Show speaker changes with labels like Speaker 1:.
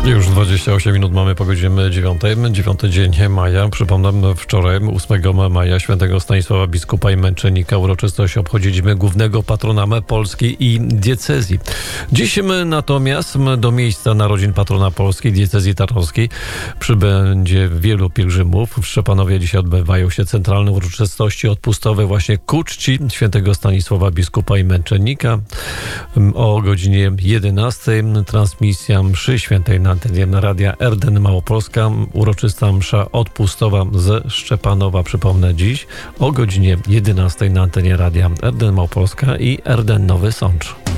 Speaker 1: Już 28 minut mamy po godzinie 9. 9 dzień maja. Przypomnę, wczoraj 8 maja świętego Stanisława biskupa i męczennika uroczystość obchodziliśmy głównego patrona Polski i diecezji. Dziś natomiast do miejsca narodzin patrona Polski, diecezji tarnowskiej przybędzie wielu pielgrzymów. W Szczepanowie dzisiaj odbywają się centralne uroczystości odpustowe właśnie ku czci świętego Stanisława biskupa i męczennika. O godzinie 11 transmisja mszy świętej na antenie Radia RDN Małopolska. Uroczysta msza odpustowa ze Szczepanowa, przypomnę, dziś o godzinie 11 na antenie Radia RDN Małopolska i RDN Nowy Sącz.